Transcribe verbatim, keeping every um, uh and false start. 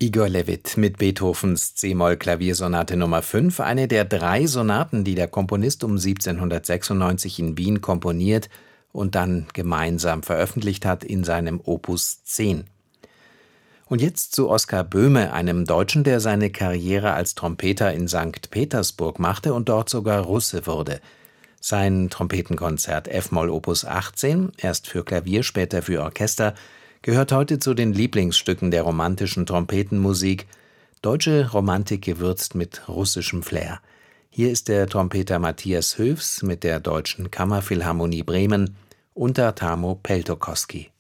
Igor Levit mit Beethovens c-Moll-Klaviersonate Nummer fünf, eine der drei Sonaten, die der Komponist um siebzehnhundertsechsundneunzig in Wien komponiert und dann gemeinsam veröffentlicht hat in seinem Opus zehn. Und jetzt zu Oskar Böhme, einem Deutschen, der seine Karriere als Trompeter in Sankt Petersburg machte und dort sogar Russe wurde. Sein Trompetenkonzert f-Moll Opus achtzehn, erst für Klavier, später für Orchester, gehört heute zu den Lieblingsstücken der romantischen Trompetenmusik, deutsche Romantik gewürzt mit russischem Flair. Hier ist der Trompeter Matthias Höfs mit der Deutschen Kammerphilharmonie Bremen unter Tamo Peltokoski.